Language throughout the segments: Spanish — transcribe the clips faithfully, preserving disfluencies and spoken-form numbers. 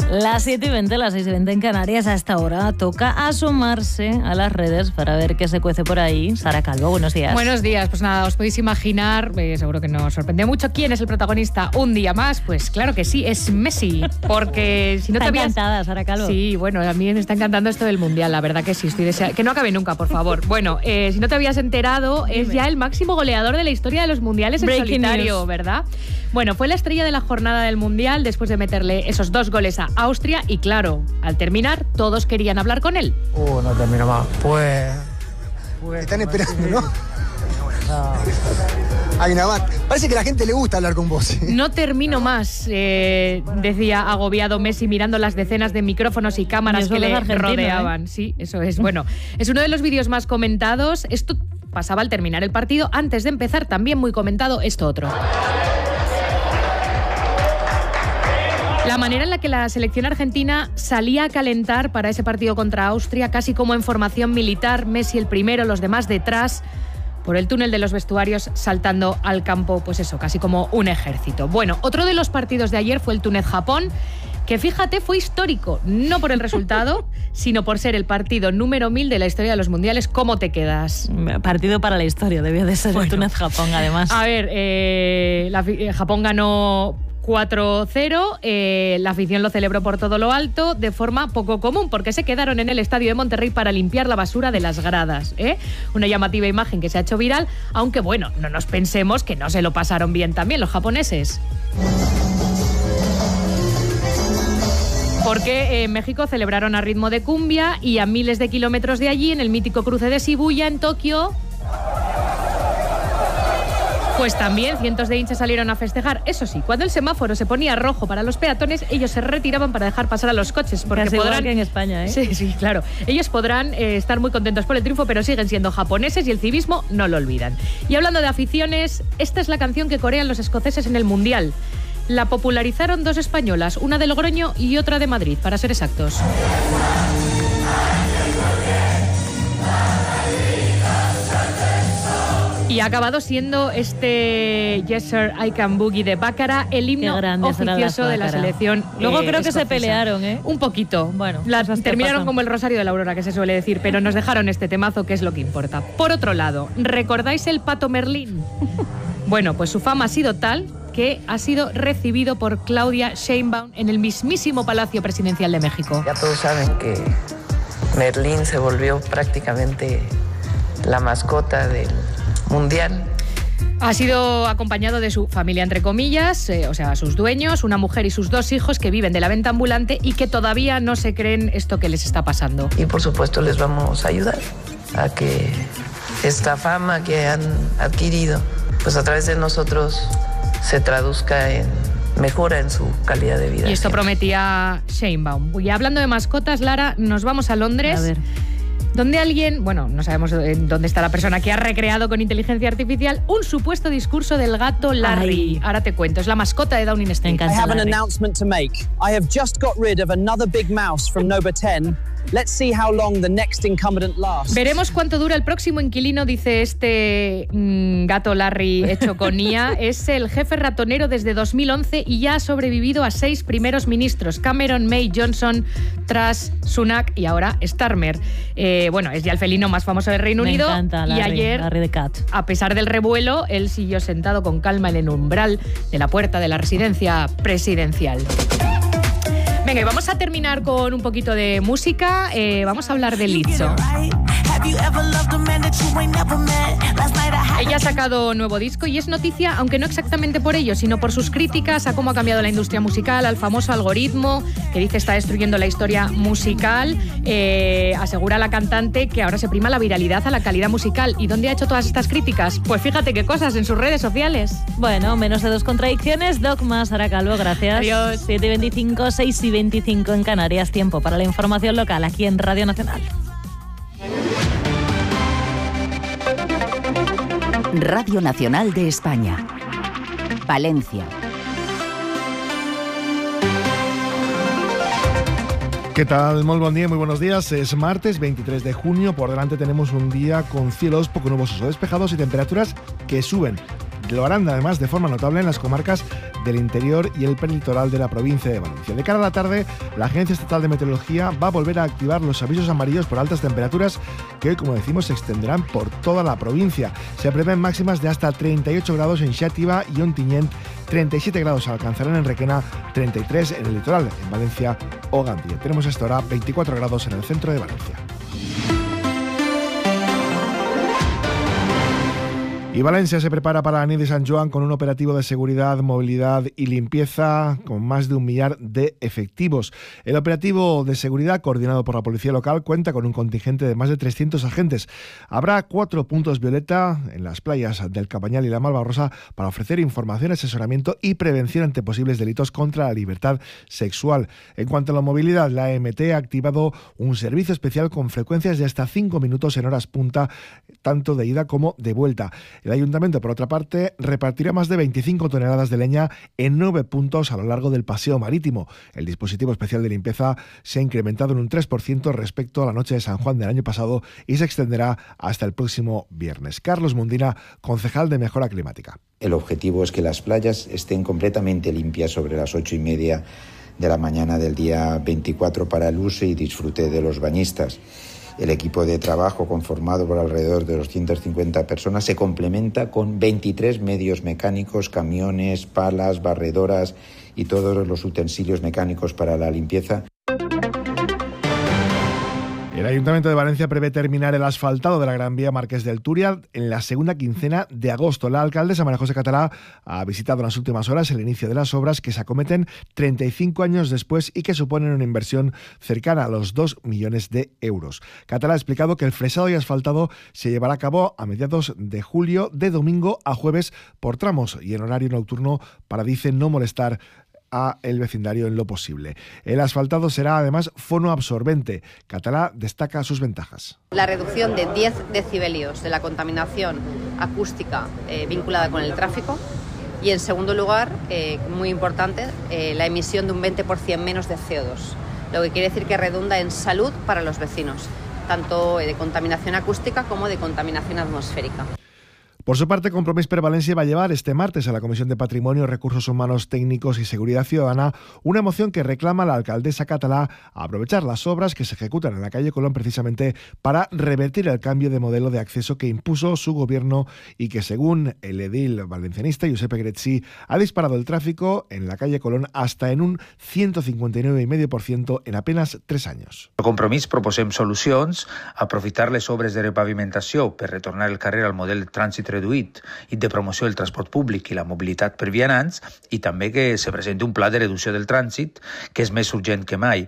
Las siete y veinte, las seis y veinte en Canarias. A esta hora toca asomarse a las redes para ver qué se cuece por ahí. Sara Calvo, buenos días. Buenos días. Pues nada, os podéis imaginar, eh, seguro que nos sorprendió mucho, quién es el protagonista un día más. Pues claro que sí, es Messi. Porque si no está te habías... encantada, Sara Calvo. Sí, bueno, a mí me está encantando esto del Mundial, la verdad que sí. Estoy desea... Que no acabe nunca, por favor. Bueno, eh, si no te habías enterado, Dime. es ya el máximo goleador de la historia de los mundiales en Breaking solitario, news. ¿verdad? Bueno, fue la estrella de la jornada del Mundial después de meterle esos dos goles a Austria y claro, al terminar todos querían hablar con él. Uh, no termino más. Pues... pues Están esperando, ¿no? Hay nada más. Parece que a la gente le gusta hablar con vos. No termino más, eh, decía agobiado Messi mirando las decenas de micrófonos y cámaras que le rodeaban. ¿eh? Sí, eso es. Bueno, es uno de los vídeos más comentados. Esto pasaba al terminar el partido. Antes de empezar, también muy comentado esto otro. La manera en la que la selección argentina salía a calentar para ese partido contra Austria, casi como en formación militar, Messi el primero, los demás detrás, por el túnel de los vestuarios, saltando al campo, pues eso, casi como un ejército. Bueno, otro de los partidos de ayer fue el Túnez-Japón, que fíjate, fue histórico, no por el resultado, sino por ser el partido número mil de la historia de los mundiales. ¿Cómo te quedas? Partido para la historia, debió de ser bueno. El Túnez-Japón, además. A ver, eh, la, eh, Japón ganó cuatro cero, eh, la afición lo celebró por todo lo alto de forma poco común porque se quedaron en el estadio de Monterrey para limpiar la basura de las gradas, ¿eh? Una llamativa imagen que se ha hecho viral, aunque bueno, no nos pensemos que no se lo pasaron bien también los japoneses. Porque en México celebraron a ritmo de cumbia y a miles de kilómetros de allí, en el mítico cruce de Shibuya, en Tokio, pues también cientos de hinchas salieron a festejar. Eso sí, cuando el semáforo se ponía rojo para los peatones, ellos se retiraban para dejar pasar a los coches. Porque Casi podrán... igual que en España, ¿eh? Sí, sí, claro. Ellos podrán eh, estar muy contentos por el triunfo, pero siguen siendo japoneses y el civismo no lo olvidan. Y hablando de aficiones, esta es la canción que corean los escoceses en el Mundial. La popularizaron dos españolas, una de Logroño y otra de Madrid, para ser exactos. Y ha acabado siendo este Yes Sir, I Can Boogie de Bácara el himno oficioso de la selección. Luego eh, creo que escocesa. se pelearon, ¿eh? Un poquito. Bueno, la, terminaron como el Rosario de la Aurora, que se suele decir, pero nos dejaron este temazo, que es lo que importa. Por otro lado, ¿recordáis el Pato Merlín? Bueno, pues su fama ha sido tal que ha sido recibido por Claudia Sheinbaum en el mismísimo Palacio Presidencial de México. Ya todos saben que Merlín se volvió prácticamente la mascota del Mundial. Ha sido acompañado de su familia, entre comillas, eh, o sea, sus dueños, una mujer y sus dos hijos que viven de la venta ambulante y que todavía no se creen esto que les está pasando. Y por supuesto les vamos a ayudar a que esta fama que han adquirido, pues a través de nosotros se traduzca en mejora en su calidad de vida. Y esto siempre. Prometía Sheinbaum. Y hablando de mascotas, Lara, nos vamos a Londres. A ver. Donde alguien, bueno, no sabemos dónde está la persona que ha recreado con inteligencia artificial un supuesto discurso del gato Larry. Ay. Ahora te cuento, es la mascota de Downing Street. I have an announcement to make. I have just got rid of another big mouse from number ten. Let's see how long the next incumbent lasts. Veremos cuánto dura el próximo inquilino, dice este mmm, gato Larry hecho con I A. Es el jefe ratonero desde dos mil once y ya ha sobrevivido a seis primeros ministros: Cameron, May, Johnson, Truss, Sunak y ahora Starmer. Eh, bueno, es ya el felino más famoso del Reino Me Unido. encanta, Larry, y ayer, Larry the Cat. A pesar del revuelo, él siguió sentado con calma en el umbral de la puerta de la residencia presidencial. Venga, y vamos a terminar con un poquito de música. Eh, vamos a hablar de Lizzo. Ella ha sacado nuevo disco y es noticia, aunque no exactamente por ello, sino por sus críticas a cómo ha cambiado la industria musical, al famoso algoritmo que dice está destruyendo la historia musical. Eh, asegura la cantante que ahora se prima la viralidad a la calidad musical. ¿Y dónde ha hecho todas estas críticas? Pues fíjate qué cosas, en sus redes sociales. Bueno, menos de dos contradicciones. Dogma, Sara Calvo, gracias. Adiós. siete y veinticinco, seis y veinticinco en Canarias. Tiempo para la información local aquí en Radio Nacional. Radio Nacional de España. Valencia. ¿Qué tal? Muy buen día, muy buenos días. Es martes veintitrés de junio. Por delante tenemos un día con cielos poco nubosos o despejados y temperaturas que suben. Lo harán además de forma notable en las comarcas del interior y el peritoral de la provincia de Valencia. De cara a la tarde, la Agencia Estatal de Meteorología va a volver a activar los avisos amarillos por altas temperaturas que hoy, como decimos, se extenderán por toda la provincia. Se prevén máximas de hasta treinta y ocho grados en Xàtiva y Ontinyent, treinta y siete grados alcanzarán en Requena, treinta y tres en el litoral, en Valencia o Gandía. Tenemos hasta ahora veinticuatro grados en el centro de Valencia. Y Valencia se prepara para la nit de San Joan con un operativo de seguridad, movilidad y limpieza con más de un millar de efectivos. El operativo de seguridad, coordinado por la policía local, cuenta con un contingente de más de trescientos agentes. Habrá cuatro puntos violeta en las playas del Cabañal y la Malvarrosa para ofrecer información, asesoramiento y prevención ante posibles delitos contra la libertad sexual. En cuanto a la movilidad, la E M T ha activado un servicio especial con frecuencias de hasta cinco minutos en horas punta, tanto de ida como de vuelta. El Ayuntamiento, por otra parte, repartirá más de veinticinco toneladas de leña en nueve puntos a lo largo del paseo marítimo. El dispositivo especial de limpieza se ha incrementado en un tres por ciento respecto a la noche de San Juan del año pasado y se extenderá hasta el próximo viernes. Carlos Mundina, concejal de Mejora Climática. El objetivo es que las playas estén completamente limpias sobre las ocho y media de la mañana del día veinticuatro para el uso y disfrute de los bañistas. El equipo de trabajo, conformado por alrededor de doscientas cincuenta personas, se complementa con veintitrés medios mecánicos, camiones, palas, barredoras y todos los utensilios mecánicos para la limpieza. El Ayuntamiento de Valencia prevé terminar el asfaltado de la Gran Vía Marqués del Túria en la segunda quincena de agosto. La alcaldesa María José Catalá ha visitado en las últimas horas el inicio de las obras que se acometen treinta y cinco años después y que suponen una inversión cercana a los dos millones de euros. Catalá ha explicado que el fresado y asfaltado se llevará a cabo a mediados de julio, de domingo a jueves por tramos y en horario nocturno para, dice, no molestar a el vecindario en lo posible. El asfaltado será además fonoabsorbente. Catalá destaca sus ventajas. La reducción de diez decibelios de la contaminación acústica eh, vinculada con el tráfico y, en segundo lugar, eh, muy importante, eh, la emisión de un veinte por ciento menos de C O dos, lo que quiere decir que redunda en salud para los vecinos, tanto de contaminación acústica como de contaminación atmosférica. Por su parte, Compromís per Valencia va a llevar este martes a la Comisión de Patrimonio, Recursos Humanos, Técnicos y Seguridad Ciudadana una moción que reclama a la alcaldesa Catalá a aprovechar las obras que se ejecutan en la calle Colón precisamente para revertir el cambio de modelo de acceso que impuso su gobierno y que, según el edil valencianista Josep Gretzi, ha disparado el tráfico en la calle Colón hasta en un ciento cincuenta y nueve coma cinco por ciento en apenas tres anys. El Compromís proposem solucions, aprofitar les obres de repavimentació per retornar el carrer al model de trànsit reduït i de promoció del transport públic i la mobilitat per vianants, i també que se presenti un pla de reducció del trànsit que és més urgent que mai.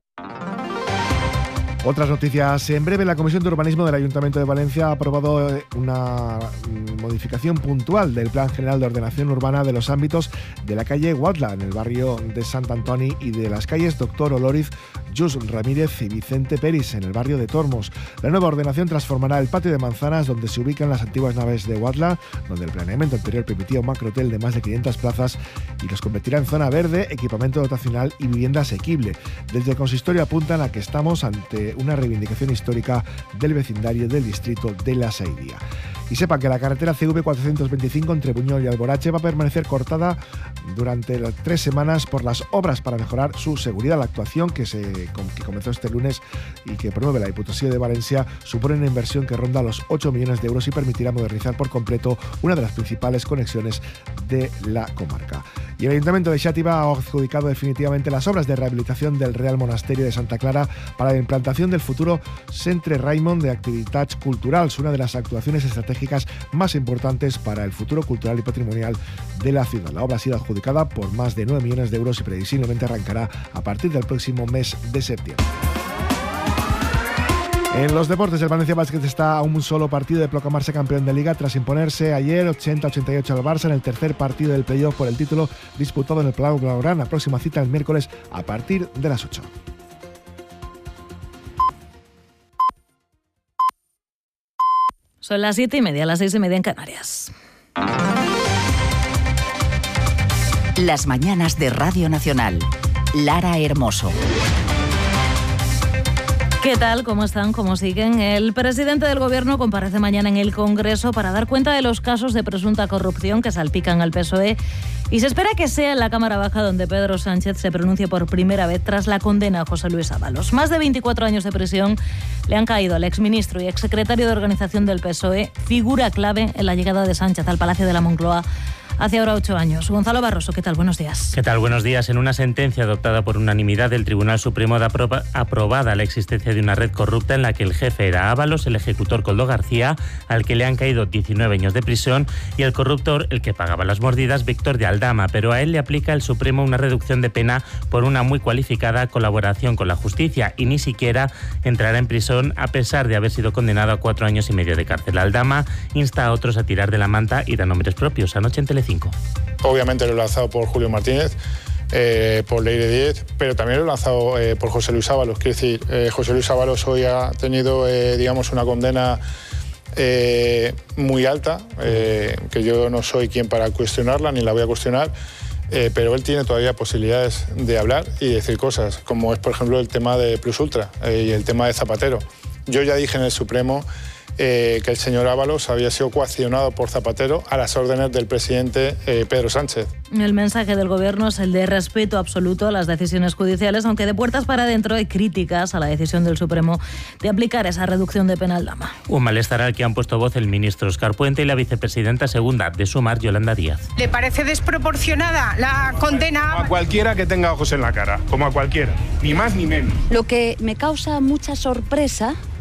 Otras noticias. En breve, la Comisión de Urbanismo del Ayuntamiento de Valencia ha aprobado una modificación puntual del Plan General de Ordenación Urbana de los ámbitos de la calle Guadla, en el barrio de Sant Antoni, y de las calles Doctor Olóriz, Jus Ramírez y Vicente Peris, en el barrio de Tormos. La nueva ordenación transformará el patio de manzanas donde se ubican las antiguas naves de Guadla, donde el planeamiento anterior permitía un macrohotel de más de quinientas plazas, y los convertirá en zona verde, equipamiento dotacional y vivienda asequible. Desde el consistorio apuntan a que estamos ante una reivindicación histórica del vecindario del distrito de La Saidía. Y sepan que la carretera C V cuatrocientos veinticinco entre Buñol y Alborache va a permanecer cortada durante las tres semanas por las obras para mejorar su seguridad. La actuación que, se, que comenzó este lunes y que promueve la Diputación de Valencia supone una inversión que ronda los ocho millones de euros y permitirá modernizar por completo una de las principales conexiones de la comarca. Y el Ayuntamiento de Xàtiva ha adjudicado definitivamente las obras de rehabilitación del Real Monasterio de Santa Clara para la implantación del futuro Centre Raimon de Activitats Culturals, una de las actuaciones estratégicas más importantes para el futuro cultural y patrimonial de la ciudad. La obra ha sido adjudicada por más de nueve millones de euros y previsiblemente arrancará a partir del próximo mes de septiembre. En los deportes, el Valencia Basket está a un solo partido de proclamarse campeón de Liga tras imponerse ayer ochenta a ochenta y ocho al Barça en el tercer partido del playoff por el título disputado en el Palau Blaugrana. Próxima cita el miércoles a partir de las ocho. Son las siete y media, las seis y media en Canarias. Las mañanas de Radio Nacional. Lara Hermoso. ¿Qué tal? ¿Cómo están? ¿Cómo siguen? El presidente del Gobierno comparece mañana en el Congreso para dar cuenta de los casos de presunta corrupción que salpican al P S O E Y se espera que sea en la Cámara Baja donde Pedro Sánchez se pronuncie por primera vez tras la condena a José Luis Ábalos. Más de veinticuatro años de prisión le han caído al exministro y exsecretario de Organización del P S O E, figura clave en la llegada de Sánchez al Palacio de la Moncloa hace ahora ocho años. Gonzalo Barroso, ¿qué tal? Buenos días. ¿Qué tal? Buenos días. En una sentencia adoptada por unanimidad del Tribunal Supremo da aproba, aprobada la existencia de una red corrupta en la que el jefe era Ábalos, el ejecutor Koldo García, al que le han caído diecinueve años de prisión, y el corruptor, el que pagaba las mordidas, Víctor de Aldama, pero a él le aplica el Supremo una reducción de pena por una muy cualificada colaboración con la justicia y ni siquiera entrará en prisión a pesar de haber sido condenado a cuatro años y medio de cárcel. Aldama insta a otros a tirar de la manta y da nombres propios. Anoche en Telecinco. Obviamente lo he lanzado por Julio Martínez, eh, por Leire Díez, pero también lo he lanzado eh, por José Luis Ábalos. Quiero decir, eh, José Luis Ábalos hoy ha tenido, eh, digamos, una condena eh, muy alta, eh, que yo no soy quien para cuestionarla, ni la voy a cuestionar, eh, pero él tiene todavía posibilidades de hablar y decir cosas, como es, por ejemplo, el tema de Plus Ultra eh, y el tema de Zapatero. Yo ya dije en el Supremo Eh, que el señor Ábalos había sido coaccionado por Zapatero a las órdenes del presidente eh, Pedro Sánchez. El mensaje del Gobierno es el de respeto absoluto a las decisiones judiciales, aunque de puertas para adentro hay críticas a la decisión del Supremo de aplicar esa reducción de pena al Aldama. Un malestar al que han puesto voz el ministro Óscar Puente y la vicepresidenta segunda de Sumar, Yolanda Díaz. ¿Le parece desproporcionada la condena? A cualquiera que tenga ojos en la cara, como a cualquiera, ni más ni menos. Lo que me causa mucha sorpresa